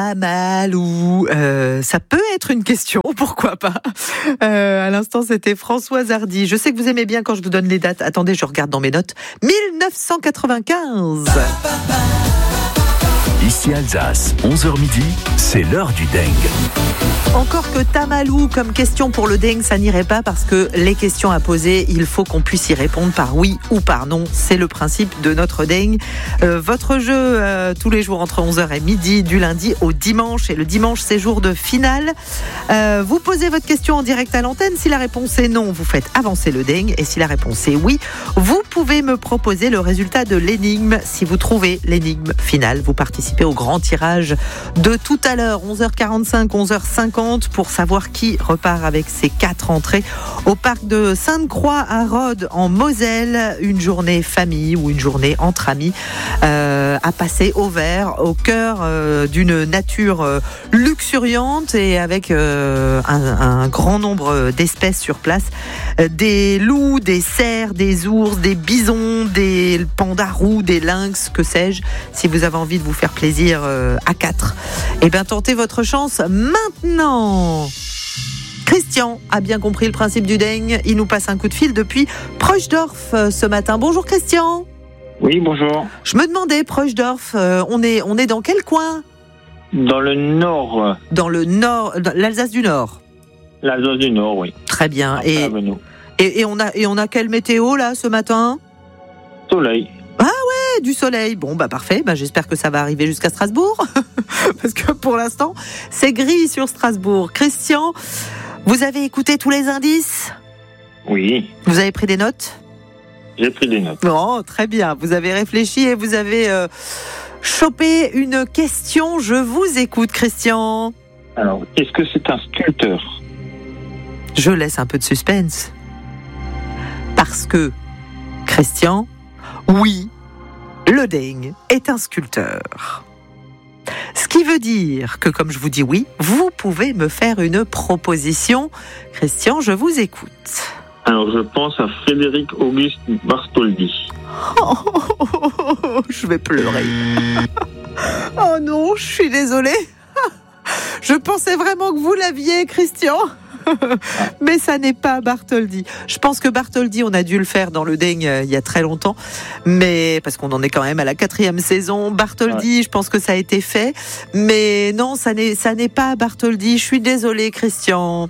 Tamalou, ça peut être une question, pourquoi pas. À l'instant, c'était Françoise Hardy. Je sais que vous aimez bien quand je vous donne les dates. Attendez, je regarde dans mes notes. 1995. Ici Alsace, 11h midi, c'est l'heure du dengue. Encore que Tamalou comme question pour le dengue, ça n'irait pas parce que les questions à poser, il faut qu'on puisse y répondre par oui ou par non. C'est le principe de notre dengue. Votre jeu tous les jours entre 11h et midi, du lundi au dimanche. Et le dimanche, c'est jour de finale. Vous posez votre question en direct à l'antenne. Si la réponse est non, vous faites avancer le dengue. Et si la réponse est oui, vous pouvez me proposer le résultat de l'énigme. Si vous trouvez l'énigme finale, vous participez au grand tirage de tout à l'heure, 11h45, 11h50, pour savoir qui repart avec ses 4 entrées au parc de Sainte-Croix à Rhodes en Moselle. Une journée famille ou une journée entre amis à passer au vert, au cœur d'une nature luxuriante et avec un grand nombre d'espèces sur place. Des loups, des cerfs, des ours, des bisons, des pandas roux, des lynx, que sais-je. Si vous avez envie de vous faire plaisir à 4, eh bien tentez votre chance maintenant. Christian a bien compris le principe du dengue. Il nous passe un coup de fil depuis Preuschdorf ce matin. Bonjour Christian. Oui, bonjour. Je me demandais, Preuschdorf, on est dans quel coin ? Dans le nord. Dans le nord, l'Alsace du Nord. L'Alsace du Nord, oui. Très bien. Et on a quelle météo là ce matin ? Soleil. Du soleil. Bon, parfait. J'espère que ça va arriver jusqu'à Strasbourg. Parce que pour l'instant, c'est gris sur Strasbourg. Christian, vous avez écouté tous les indices ? Oui. Vous avez pris des notes ? J'ai pris des notes. Oh, très bien. Vous avez réfléchi et vous avez chopé une question. Je vous écoute, Christian. Alors, est-ce que c'est un sculpteur ? Je laisse un peu de suspense. Parce que, Christian, oui, le dengue est un sculpteur. Ce qui veut dire que, comme je vous dis oui, vous pouvez me faire une proposition. Christian, je vous écoute. Alors, je pense à Frédéric Auguste Bartholdi. Je vais pleurer. Oh non, je suis désolée. Je pensais vraiment que vous l'aviez, Christian. Mais ça n'est pas Bartholdi. Je pense que Bartholdi, on a dû le faire dans le dengue il y a très longtemps, mais parce qu'on en est quand même à la 4e saison. Bartholdi, ouais. Je pense que ça a été fait, mais non, ça n'est pas Bartholdi. Je suis désolée, Christian.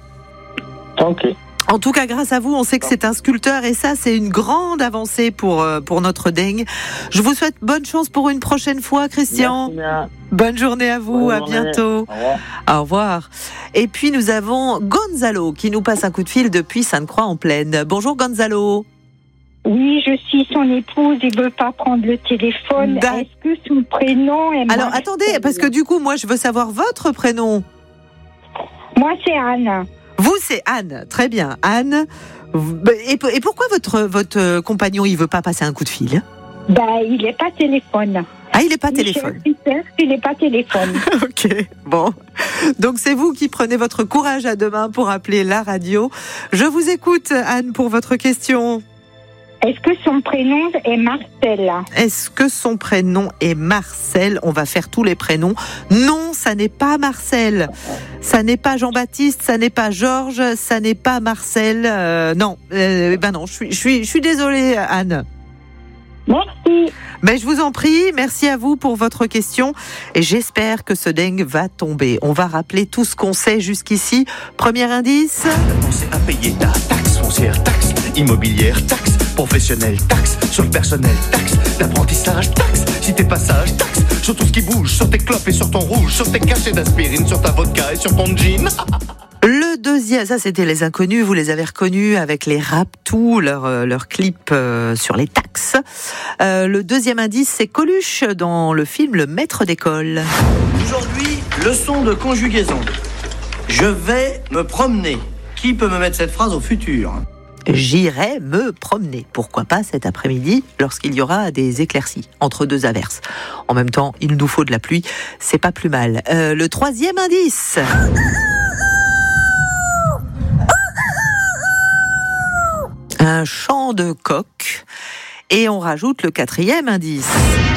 Ok. En tout cas, grâce à vous, on sait que c'est un sculpteur et ça, c'est une grande avancée pour notre dengue. Je vous souhaite bonne chance pour une prochaine fois, Christian. Merci bien. Bonne journée à vous, à bientôt. Au revoir. Au revoir. Et puis nous avons Gonzalo qui nous passe un coup de fil depuis Sainte-Croix-en-Plaine. Bonjour Gonzalo. Oui, je suis son épouse, il ne veut pas prendre le téléphone. Est-ce que son prénom est Alors attendez, parce que du coup, moi je veux savoir votre prénom. Moi c'est Anne. Vous, c'est Anne. Très bien. Anne. Et pourquoi votre compagnon, il veut pas passer un coup de fil ? Il n'est pas téléphone. Ah, il n'est pas téléphone. Il n'est pas téléphone. Ok, bon. Donc, c'est vous qui prenez votre courage à deux mains pour appeler la radio. Je vous écoute, Anne, pour votre question. Est-ce que son prénom est Marcel ? Est-ce que son prénom est Marcel ? On va faire tous les prénoms. Non, ça n'est pas Marcel. Ça n'est pas Jean-Baptiste, ça n'est pas Georges, ça n'est pas Marcel. Non, non, je suis désolée, Anne. Merci. Mais je vous en prie, merci à vous pour votre question et j'espère que ce dengue va tomber. On va rappeler tout ce qu'on sait jusqu'ici. Premier indice. Pensez à payer ta taxe foncière, taxe immobilière, taxe professionnelle, taxe sur le personnel, taxe d'apprentissage, taxe si t'es passage, taxe sur tout ce qui bouge, sur tes clopes et sur ton rouge, sur tes cachets d'aspirine, sur ta vodka et sur ton jean. Le deuxième, ça c'était les inconnus, vous les avez reconnus avec les Raptous, leur clip sur les taxes. Le deuxième indice, c'est Coluche dans le film Le Maître d'école. Aujourd'hui, leçon de conjugaison. Je vais me promener. Qui peut me mettre cette phrase au futur ? J'irai me promener. Pourquoi pas cet après-midi, lorsqu'il y aura des éclaircies, entre deux averses. En même temps, il nous faut de la pluie, c'est pas plus mal. Le troisième indice. Un chant de coq. Et on rajoute le quatrième indice.